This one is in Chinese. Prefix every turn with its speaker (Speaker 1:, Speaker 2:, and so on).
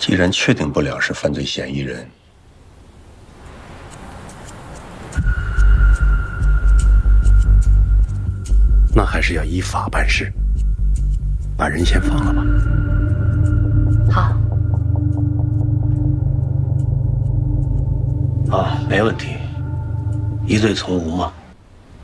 Speaker 1: 既然确定不了是犯罪嫌疑人，那还是要依法办事，把人先放了吧。
Speaker 2: 好。
Speaker 1: 啊，没问题，疑罪从无嘛。